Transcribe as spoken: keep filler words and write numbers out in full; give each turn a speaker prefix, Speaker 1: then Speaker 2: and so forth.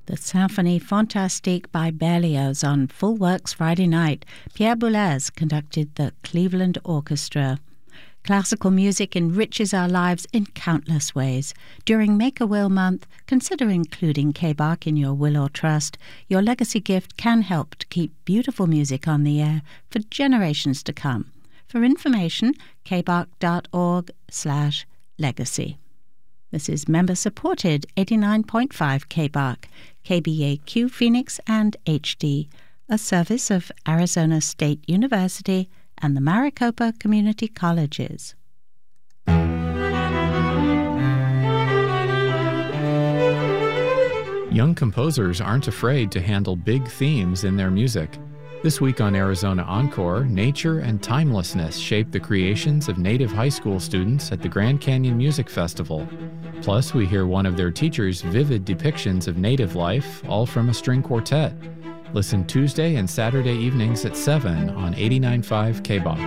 Speaker 1: The Symphonie Fantastique by Berlioz on Full Works Friday night. Pierre Boulez conducted the Cleveland Orchestra. Classical music enriches our lives in countless ways. During Make-A-Will Month, consider including K-Bach in your will or trust. Your legacy gift can help to keep beautiful music on the air for generations to come. For information, kbach.org slash legacy. This is member-supported eighty-nine point five K-Bach, K B A Q Phoenix and H D, a service of Arizona State University and the Maricopa Community Colleges.
Speaker 2: Young composers aren't afraid to handle big themes in their music. This week on Arizona Encore, nature and timelessness shape the creations of Native high school students at the Grand Canyon Music Festival. Plus, we hear one of their teachers' vivid depictions of Native life, all from a string quartet. Listen Tuesday and Saturday evenings at seven on eighty-nine point five K-Bach.